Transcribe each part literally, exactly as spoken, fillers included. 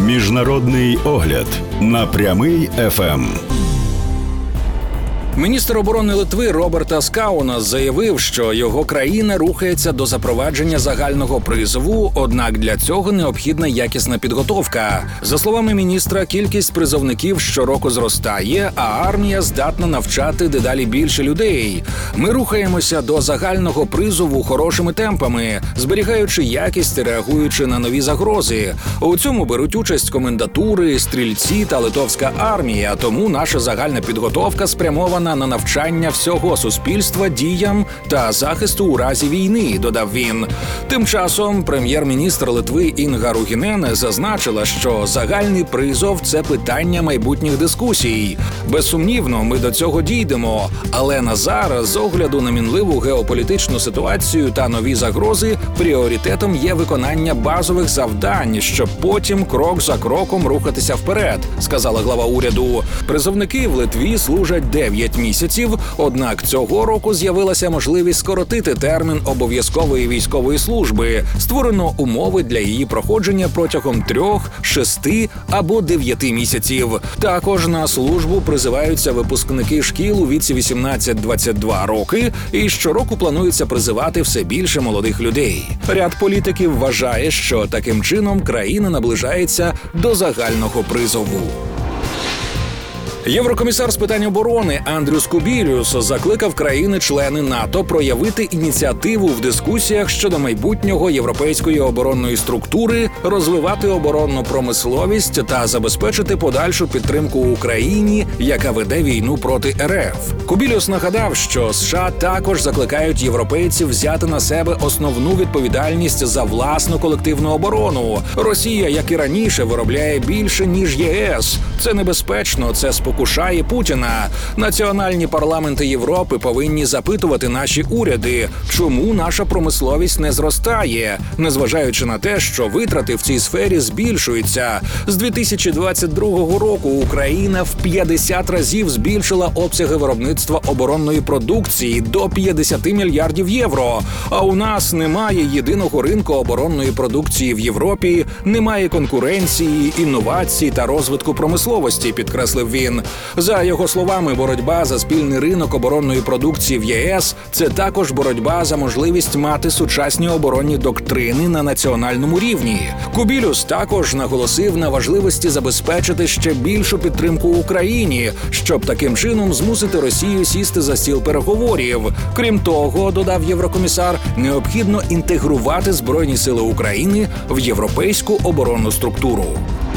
Міжнародний огляд на Прямий еф ем. Міністр оборони Литви Робертас Каунас заявив, що його країна рухається до запровадження загального призову, однак для цього необхідна якісна підготовка. За словами міністра, кількість призовників щороку зростає, а армія здатна навчати дедалі більше людей. Ми рухаємося до загального призову хорошими темпами, зберігаючи якість і реагуючи на нові загрози. У цьому беруть участь комендатури, стрільці та литовська армія, тому наша загальна підготовка спрямована на навчання всього суспільства діям та захисту у разі війни, додав він. Тим часом прем'єр-міністр Литви Інга Ругінене зазначила, що загальний призов – це питання майбутніх дискусій. Безсумнівно, ми до цього дійдемо, але на зараз, з огляду на мінливу геополітичну ситуацію та нові загрози, пріоритетом є виконання базових завдань, щоб потім крок за кроком рухатися вперед, сказала глава уряду. Призовники в Литві служать дев'ять місяців, однак цього року з'явилася можливість скоротити термін обов'язкової військової служби. Створено умови для її проходження протягом трьох, шести або дев'яти місяців. Також на службу призиваються випускники шкіл у віці вісімнадцять - двадцять два роки, і щороку планується призивати все більше молодих людей. Ряд політиків вважає, що таким чином країна наближається до загального призову. Єврокомісар з питань оборони Андрюс Кубілюс закликав країни-члени НАТО проявити ініціативу в дискусіях щодо майбутнього європейської оборонної структури, розвивати оборонну промисловість та забезпечити подальшу підтримку Україні, яка веде війну проти ер еф. Кубілюс нагадав, що США також закликають європейців взяти на себе основну відповідальність за власну колективну оборону. Росія, як і раніше, виробляє більше, ніж є ес. Це небезпечно, це спокійно. Кушає Путіна. Національні парламенти Європи повинні запитувати наші уряди, чому наша промисловість не зростає, незважаючи на те, що витрати в цій сфері збільшуються. З дві тисячі двадцять другого року Україна в п'ятдесят разів збільшила обсяги виробництва оборонної продукції до п'ятдесят мільярдів євро. А у нас немає єдиного ринку оборонної продукції в Європі, немає конкуренції, інновацій та розвитку промисловості, підкреслив він. За його словами, боротьба за спільний ринок оборонної продукції в є ес – це також боротьба за можливість мати сучасні оборонні доктрини на національному рівні. Кубілюс також наголосив на важливості забезпечити ще більшу підтримку Україні, щоб таким чином змусити Росію сісти за стіл переговорів. Крім того, додав єврокомісар, необхідно інтегрувати Збройні сили України в європейську оборонну структуру.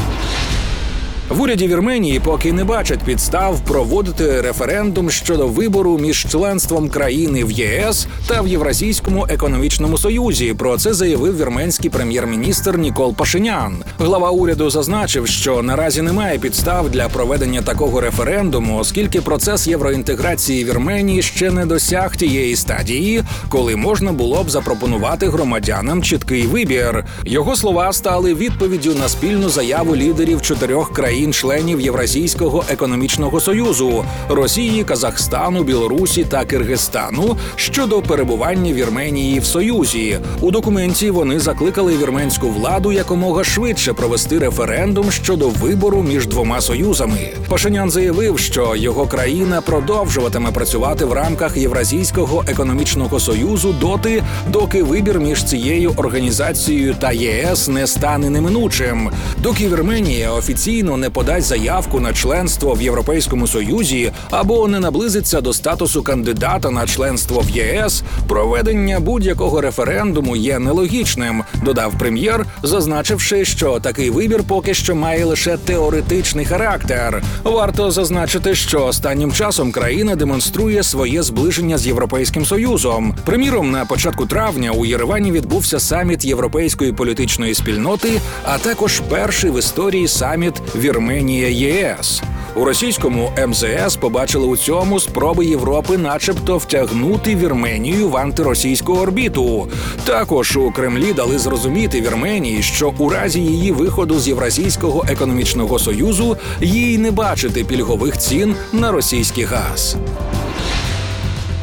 В уряді Вірменії поки не бачать підстав проводити референдум щодо вибору між членством країни в є ес та в Євразійському економічному союзі. Про це заявив вірменський прем'єр-міністр Нікол Пашинян. Глава уряду зазначив, що наразі немає підстав для проведення такого референдуму, оскільки процес євроінтеграції Вірменії ще не досяг тієї стадії, коли можна було б запропонувати громадянам чіткий вибір. Його слова стали відповіддю на спільну заяву лідерів чотирьох країн країн-членів Євразійського економічного союзу – Росії, Казахстану, Білорусі та Киргизстану щодо перебування Вірменії в союзі. У документі вони закликали вірменську владу якомога швидше провести референдум щодо вибору між двома союзами. Пашинян заявив, що його країна продовжуватиме працювати в рамках Євразійського економічного союзу доти, доки вибір між цією організацією та є ес не стане неминучим. Доки Вірменія офіційно не подасть заявку на членство в Європейському Союзі або не наблизиться до статусу кандидата на членство в є ес, проведення будь-якого референдуму є нелогічним, додав прем'єр, зазначивши, що такий вибір поки що має лише теоретичний характер. Варто зазначити, що останнім часом країна демонструє своє зближення з Європейським Союзом. Приміром, на початку травня у Єревані відбувся саміт Європейської політичної спільноти, а також перший в історії саміт Вірменія-є ес. У російському ем зе ес побачили у цьому спроби Європи начебто втягнути Вірменію в антиросійську орбіту. Також у Кремлі дали зрозуміти Вірменії, що у разі її виходу з Євразійського економічного союзу їй не бачити пільгових цін на російський газ.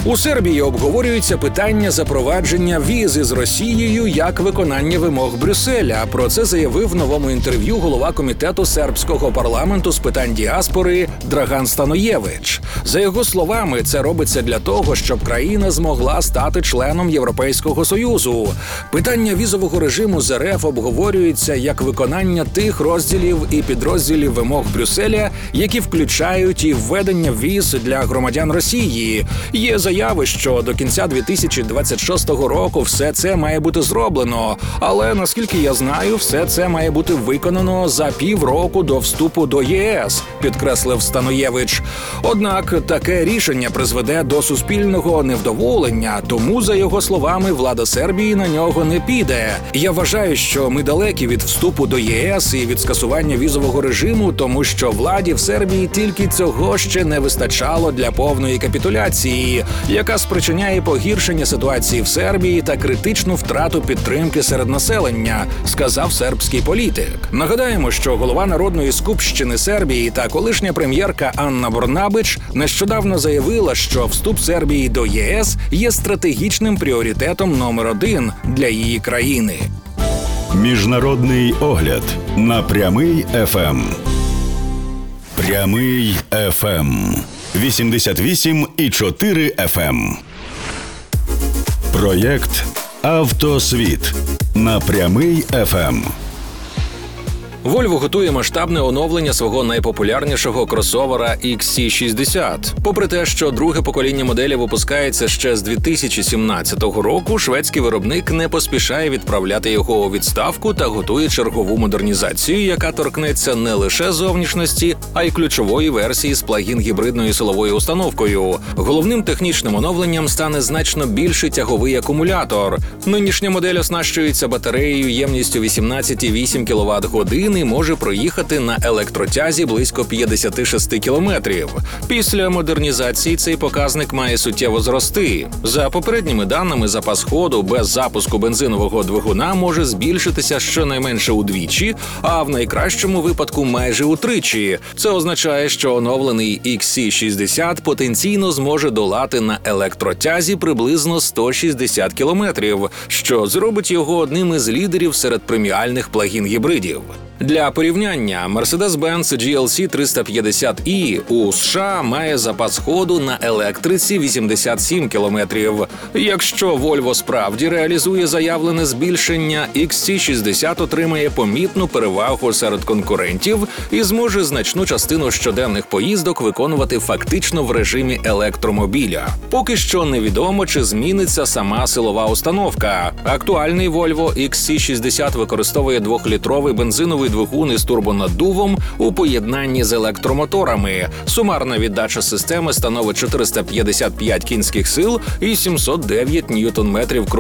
У Сербії обговорюється питання запровадження віз із Росією як виконання вимог Брюсселя. Про це заявив в новому інтерв'ю голова комітету сербського парламенту з питань діаспори Драган Станоєвич. За його словами, це робиться для того, щоб країна змогла стати членом Європейського Союзу. Питання візового режиму з РФ обговорюється як виконання тих розділів і підрозділів вимог Брюсселя, які включають і введення віз для громадян Росії. Є заяви, що до кінця дві тисячі двадцять шостого року все це має бути зроблено. Але, наскільки я знаю, все це має бути виконано за півроку до вступу до ЄС, підкреслив Станоєвич. Однак таке рішення призведе до суспільного невдоволення, тому, за його словами, влада Сербії на нього не піде. Я вважаю, що ми далекі від вступу до ЄС і від скасування візового режиму, тому що владі в Сербії тільки цього ще не вистачало для повної капітуляції, яка спричиняє погіршення ситуації в Сербії та критичну втрату підтримки серед населення, сказав сербський політик. Нагадаємо, що голова Народної скупщини Сербії та колишня прем'єрка Анна Борнабич нещодавно заявила, що вступ Сербії до ЄС є стратегічним пріоритетом номер один для її країни. Міжнародний огляд на Прямий еф ем. Прямий еф ем. вісімдесят вісім і чотири еф ем. Проєкт «Автосвіт» на Прямий еф ем. Volvo готує масштабне оновлення свого найпопулярнішого кросовера ікс сі шістдесят. Попри те, що друге покоління моделі випускається ще з дві тисячі сімнадцятого року, шведський виробник не поспішає відправляти його у відставку та готує чергову модернізацію, яка торкнеться не лише зовнішності, а й ключової версії з плагін-гібридною силовою установкою. Головним технічним оновленням стане значно більший тяговий акумулятор. Нинішня модель оснащується батареєю ємністю вісімнадцять цілих вісім кіловат-годин і може проїхати на електротязі близько п'ятдесят шість кілометрів. Після модернізації цей показник має суттєво зрости. За попередніми даними, запас ходу без запуску бензинового двигуна може збільшитися щонайменше удвічі, а в найкращому випадку майже утричі. Це означає, що оновлений ікс сі шістдесят потенційно зможе долати на електротязі приблизно сто шістдесят кілометрів, що зробить його одним із лідерів серед преміальних плагін-гібридів. Для порівняння, Mercedes-Benz джі ел сі триста п'ятдесят і у США має запас ходу на електриці вісімдесят сім кілометрів. Якщо Volvo справді реалізує заявлене збільшення, ікс сі шістдесят отримає помітну перевагу серед конкурентів і зможе значну частину щоденних поїздок виконувати фактично в режимі електромобіля. Поки що невідомо, чи зміниться сама силова установка. Актуальний Volvo ікс сі шістдесят використовує двохлітровий бензиновий двигун із турбонаддувом у поєднанні з електромоторами. Сумарна віддача системи становить чотириста п'ятдесят п'ять кінських сил і сімсот дев'ять ньютон-метрів